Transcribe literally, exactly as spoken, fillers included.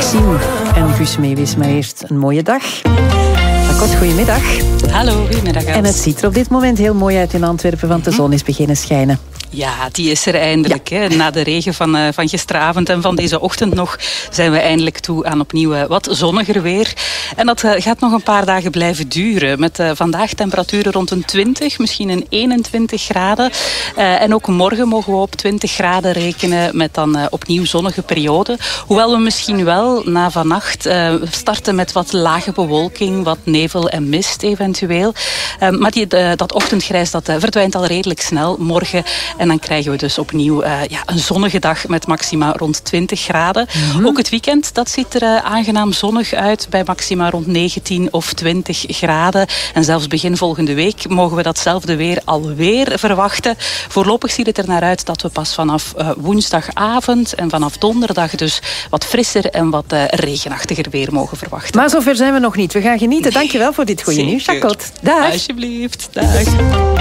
Maxime en Guus Meeuwis. Maar eerst een mooie dag. Jacot, goedemiddag. Hallo, goedemiddag. En het ziet er op dit moment heel mooi uit in Antwerpen, want de zon is beginnen schijnen. Ja, die is er eindelijk. Ja. Hè. Na de regen van, uh, van gisteravond en van deze ochtend nog zijn we eindelijk toe aan opnieuw uh, wat zonniger weer. En dat uh, gaat nog een paar dagen blijven duren. Met uh, vandaag temperaturen rond een twintig, misschien een eenentwintig graden. Uh, en ook morgen mogen we op twintig graden rekenen met dan uh, opnieuw zonnige periode. Hoewel we misschien wel na vannacht uh, starten met wat lage bewolking, wat nevel en mist eventueel. Uh, maar die, uh, dat ochtendgrijs dat, uh, verdwijnt al redelijk snel morgen. En dan krijgen we dus opnieuw uh, ja, een zonnige dag met maxima rond twintig graden. Mm-hmm. Ook het weekend dat ziet er uh, aangenaam zonnig uit bij maxima rond negentien of twintig graden. En zelfs begin volgende week mogen we datzelfde weer alweer verwachten. Voorlopig ziet het er naar uit dat we pas vanaf uh, woensdagavond en vanaf donderdag dus wat frisser en wat uh, regenachtiger weer mogen verwachten. Maar zover zijn we nog niet. We gaan genieten. Nee. Dankjewel voor dit goede nieuws, Jacot. Dag. Alsjeblieft. Dag.